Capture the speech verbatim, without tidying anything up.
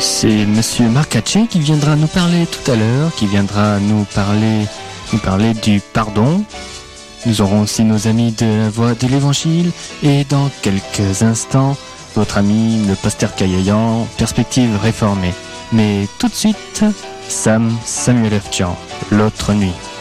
c'est Monsieur Marc Hatché qui viendra nous parler tout à l'heure, qui viendra nous parler, nous parler du pardon. Nous aurons aussi nos amis de la Voix de l'Évangile et dans quelques instants, votre ami le pasteur Caillayan, Perspective réformée. Mais tout de suite, Sam Samuel F. Jean, L'autre nuit.